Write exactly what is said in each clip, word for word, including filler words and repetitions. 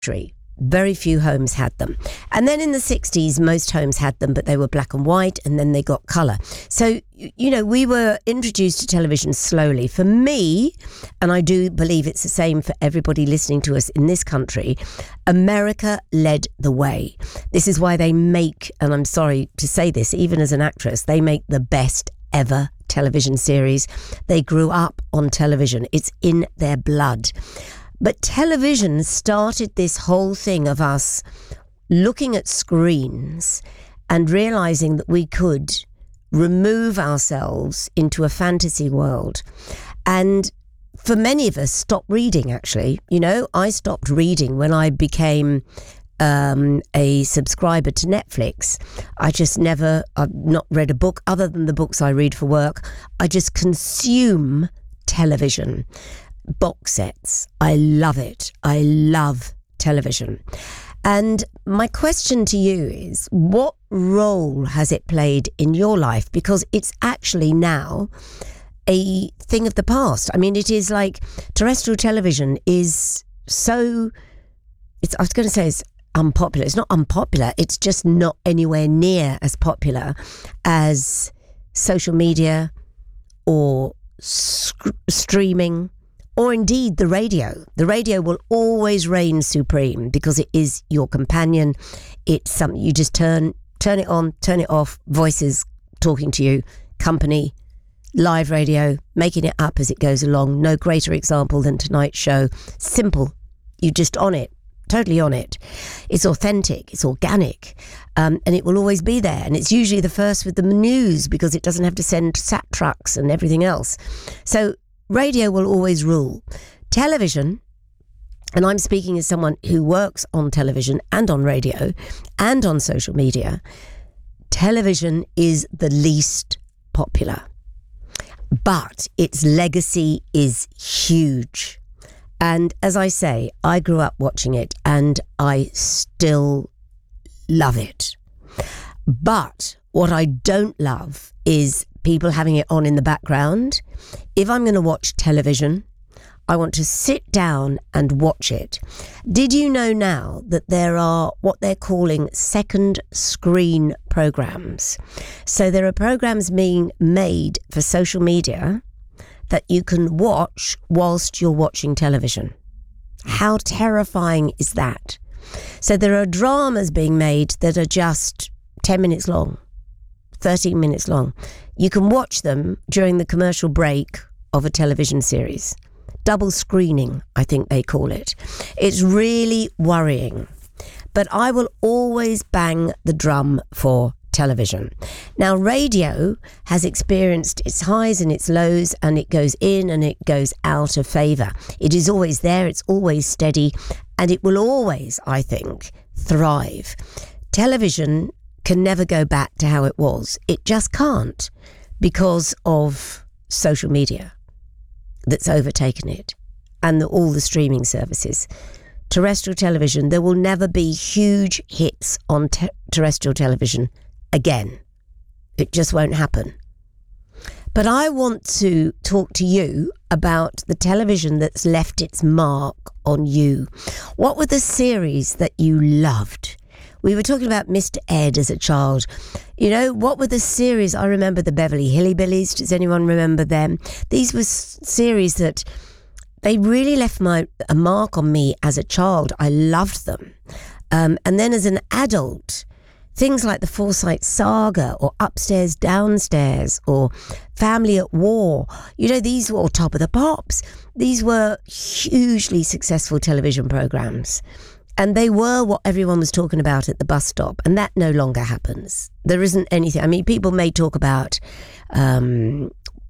tree. Very few homes had them. And then in the sixties, most homes had them, but they were black and white, and then they got colour. So, you know, we were introduced to television slowly. For me, and I do believe it's the same for everybody listening to us in this country, America led the way. This is why they make, and I'm sorry to say this, even as an actress, they make the best ever television series. They grew up on television. It's in their blood. But television started this whole thing of us looking at screens and realizing that we could remove ourselves into a fantasy world. And for many of us, stop reading, actually. You know, I stopped reading when I became um, a subscriber to Netflix. I just never, I've not read a book other than the books I read for work. I just consume television. Box sets. I love it. I love television. And my question to you is, what role has it played in your life? Because it's actually now a thing of the past. I mean, it is like terrestrial television is so, it's, I was going to say it's unpopular. It's not unpopular. It's just not anywhere near as popular as social media or sc- streaming. Or indeed the radio. The radio will always reign supreme because it is your companion. It's something you just turn turn it on, turn it off, voices talking to you, company, live radio, making it up as it goes along. No greater example than tonight's show. Simple. You just on it, totally on it. It's authentic, it's organic, um, and it will always be there. And it's usually the first with the news because it doesn't have to send sat trucks and everything else. So radio will always rule. Television, and I'm speaking as someone who works on television and on radio and on social media, television is the least popular. But its legacy is huge. And as I say, I grew up watching it and I still love it. But what I don't love is people having it on in the background. If I'm going to watch television, I want to sit down and watch it. Did you know now that there are what they're calling second screen programs? So there are programs being made for social media that you can watch whilst you're watching television. How terrifying is that? So there are dramas being made that are just ten minutes long, thirteen minutes long. You can watch them during the commercial break of a television series. Double screening, I think they call it. It's really worrying. But I will always bang the drum for television. Now, radio has experienced its highs and its lows, and it goes in and it goes out of favour. It is always there, it's always steady, and it will always, I think, thrive. Television can never go back to how it was. It just can't because of social media that's overtaken it and the, all the streaming services. Terrestrial television, there will never be huge hits on te- terrestrial television again. It just won't happen. But I want to talk to you about the television that's left its mark on you. What were the series that you loved? We were talking about Mister Ed as a child. You know, what were the series? I remember the Beverly Hillbillies. Does anyone remember them? These were s- series that they really left my a mark on me as a child. I loved them. Um, and then as an adult, things like the Forsyte Saga or Upstairs, Downstairs or Family at War, you know, these were Top of the Pops. These were hugely successful television programs. And they were what everyone was talking about at the bus stop. And that no longer happens. There isn't anything. I mean, people may talk about, um,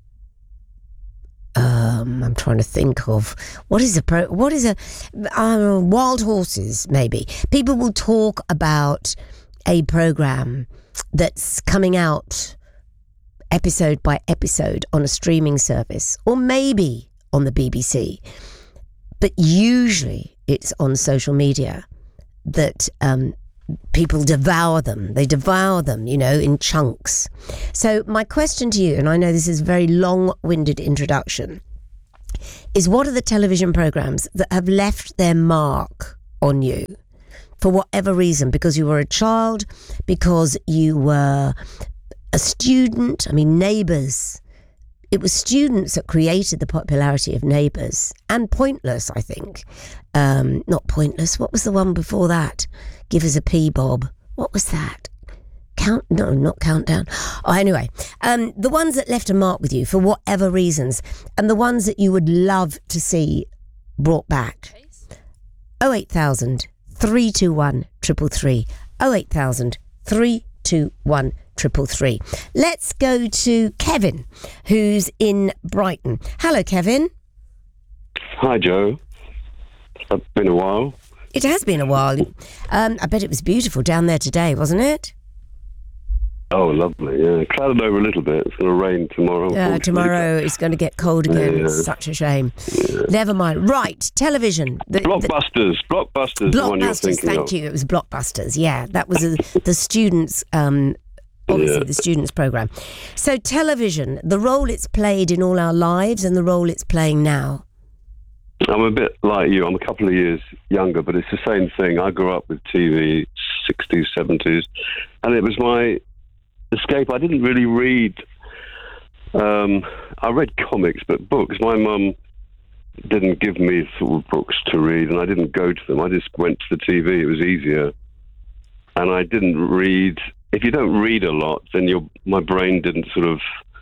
um, I'm trying to think of, what is a, pro, what is a, uh, Wild Horses, maybe. People will talk about a program that's coming out episode by episode on a streaming service, or maybe on the B B C. But usually it's on social media that um, people devour them. They devour them, you know, in chunks. So my question to you, and I know this is a very long-winded introduction, is what are the television programs that have left their mark on you for whatever reason, because you were a child, because you were a student. I mean, Neighbours. It was students that created the popularity of Neighbours, and Pointless, I think. Um, not Pointless. What was the one before that? Give us a P, Bob. What was that? Count? No, not Countdown. Oh, anyway, um, the ones that left a mark with you for whatever reasons, and the ones that you would love to see brought back. oh eight thousand, three two one, three three three. oh eight thousand, three two one, three three three. Let's go to Kevin, who's in Brighton. Hello, Kevin. Hi, Joe. It's been a while. It has been a while. Um, I bet it was beautiful down there today, wasn't it? Oh, lovely, yeah. Clouded over a little bit. It's going to rain tomorrow. Yeah, tomorrow it's going to get cold again. Yeah. It's such a shame. Yeah. Never mind. Right, television. The, Blockbusters. The, Blockbusters. The one you're Blockbusters, thinking thank of. you. It was Blockbusters, yeah. That was a, the students, um, obviously Yeah. the students' programme. So television, the role it's played in all our lives and the role it's playing now. I'm a bit like you. I'm a couple of years younger, but it's the same thing. I grew up with T V, sixties, seventies, and it was my escape. I didn't really read. Um, I read comics, but books. My mum didn't give me sort of books to read, and I didn't go to them. I just went to the T V. It was easier, and I didn't read. If you don't read a lot, then your my brain didn't sort of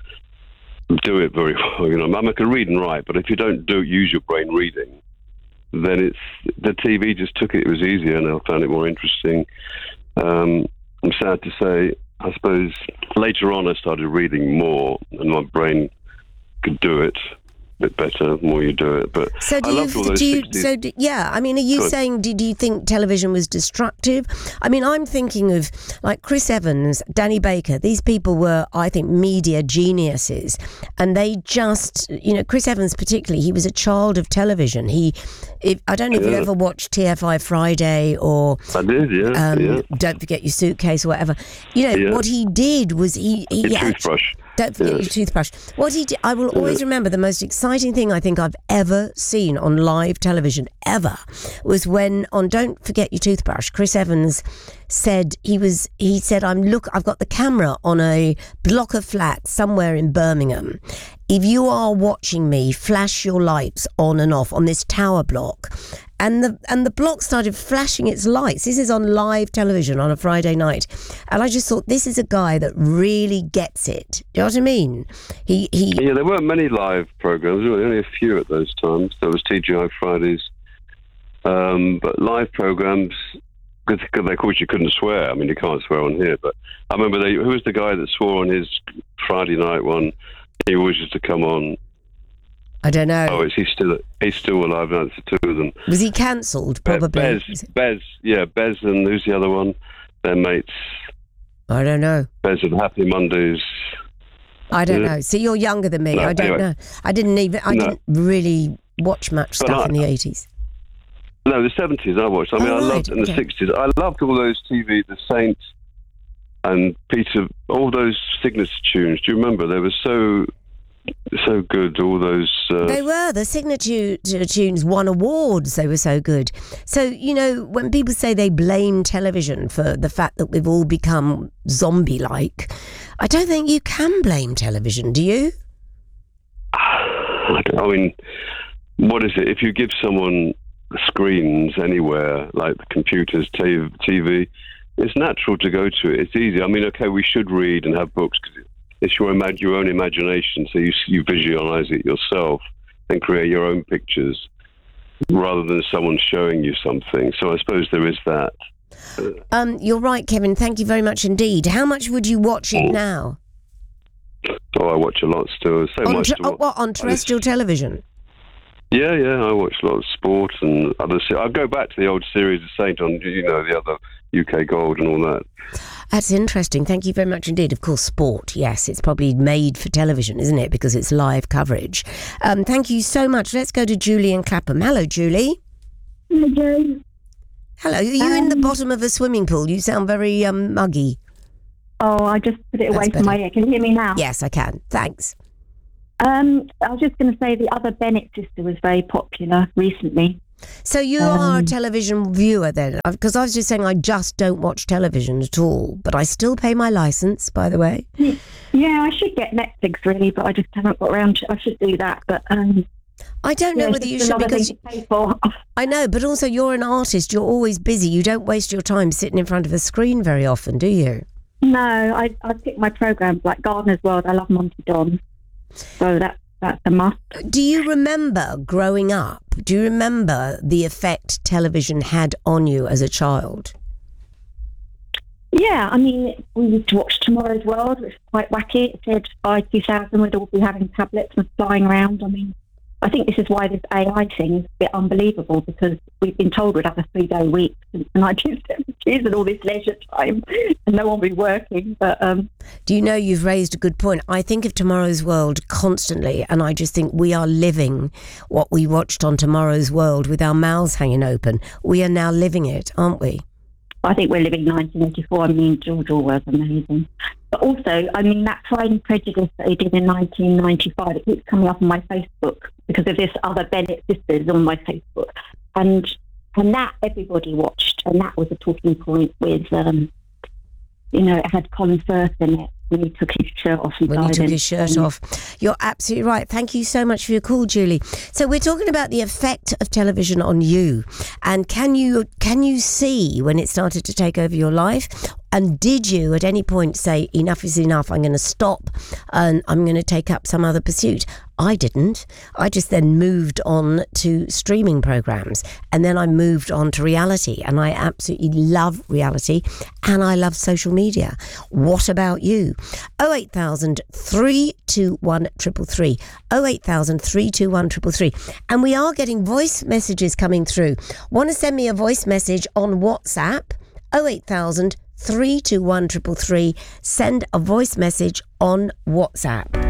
do it very well. You know, I could read and write, but if you don't do use your brain reading, then it's the T V just took it. It was easier, and I found it more interesting. Um, I'm sad to say. I suppose later on I started reading more, and my brain could do it a bit better the more you do it. But So do I you? loved all those Do you? sixties. So do, yeah. I mean, are you Go on. saying? Did you think television was destructive? I mean, I'm thinking of like Chris Evans, Danny Baker. These people were, I think, media geniuses, and they just, you know, Chris Evans particularly. He was a child of television. He, if, I don't know if you Yeah. ever watched T F I Friday or I did, yeah, um, yeah. Don't Forget Your Suitcase or whatever. You know, Yeah. what he did was he, he Your yeah, toothbrush. Don't forget Yes. your toothbrush. What he did, I will always remember the most exciting thing I think I've ever seen on live television ever was when on Don't Forget Your Toothbrush, Chris Evans said he was he said I'm look I've got the camera on a block of flats somewhere in Birmingham. If you are watching me, flash your lights on and off on this tower block. And the and the block started flashing its lights. This is on live television on a Friday night. And I just thought, this is a guy that really gets it. Do you know what I mean? He he Yeah, there weren't many live programs. There were only a few at those times. There was T G I Fridays. Um, but live programs, because of course you couldn't swear. I mean, you can't swear on here. But I remember, they, who was the guy that swore on his Friday night one? He always used to come on. I don't know. Oh, is he still? He's still alive now. It's the two of them. Was he cancelled? Be- Probably. Bez, Bez, yeah, Bez, and who's the other one? Their mates. I don't know. Bez and Happy Mondays. I don't Yeah. know. See, you're younger than me. No, I don't anyway. know. I didn't even. I No. didn't really watch much But stuff I- in the eighties. No, the seventies I watched. I mean, Oh, I right, loved in the okay. sixties. I loved all those T V, The Saints and Peter, all those signature tunes. Do you remember? They were so, so good. All those. Uh, They were. The signature t- tunes won awards. They were so good. So, you know, when people say they blame television for the fact that we've all become zombie-like, I don't think you can blame television, do you? I, don't- I mean, what is it? If you give someone screens anywhere, like the computers, T V, it's natural to go to it. It's easy. I mean, okay, we should read and have books because it's your, imag- your own imagination, so you, you visualize it yourself and create your own pictures rather than someone showing you something. So I suppose there is that. Um, you're right, Kevin. Thank you very much indeed. How much would you watch it now? Oh, I watch a lot still. So On, much ter- to oh, watch. what, on terrestrial television? Yeah, yeah, I watch a lot of sport and other. Se- I go back to the old series of Saint on, you know, the other U K Gold and all that. That's interesting. Thank you very much indeed. Of course, sport. Yes, it's probably made for television, isn't it? Because it's live coverage. Um, thank you so much. Let's go to Julie in Clapham. Hello, Julie. Hello, Joe. Hello. Are you in the Um, bottom of a swimming pool? You sound very um, muggy. Oh, I just put it away That's from my better. ear. Can you hear me now? Yes, I can. Thanks. Um, I was just going to say the other Bennett sister was very popular recently. So you Um, are a television viewer then? Because I was just saying I just don't watch television at all, but I still pay my licence, by the way. Yeah, I should get Netflix really, but I just haven't got around to I should do that. But um, I don't know yeah, whether it's you just should, another because thing to pay for. I know, but also you're an artist. You're always busy. You don't waste your time sitting in front of a screen very often, do you? No, I, I pick my programmes like Gardener's World. I love Monty Don. So that, that's a must. Do you remember growing up? Do you remember the effect television had on you as a child? Yeah, I mean, we used to watch Tomorrow's World, which is quite wacky. It said by two thousand we'd all be having tablets and flying around. I mean, I think this is why this A I thing is a bit unbelievable, because we've been told we'd have a three-day week and nineteen seventies and all this leisure time and no one will be working. But um, Do you know, you've raised a good point. I think of Tomorrow's World constantly, and I just think we are living what we watched on Tomorrow's World with our mouths hanging open. We are now living it, aren't we? I think we're living nineteen eighty-four. I mean, George Orwell's amazing. But also, I mean, that Pride and Prejudice that they did in nineteen ninety-five, it keeps coming up on my Facebook because of this other Bennett sisters on my Facebook. And and that everybody watched, and that was a talking point with, um, you know, it had Colin Firth in it when he took his shirt off. And When he died took in- his shirt um, off. You're absolutely right. Thank you so much for your call, Julie. So we're talking about the effect of television on you. And can you can you see when it started to take over your life? And did you at any point say, enough is enough, I'm going to stop and I'm going to take up some other pursuit? I didn't. I just then moved on to streaming programs, and then I moved on to reality, and I absolutely love reality and I love social media. What about you? oh eight thousand, three two one, three three three. oh eight thousand, three two one, three three three. And we are getting voice messages coming through. Want to send me a voice message on WhatsApp? oh eight thousand, three two one, three three three. Send a voice message on WhatsApp.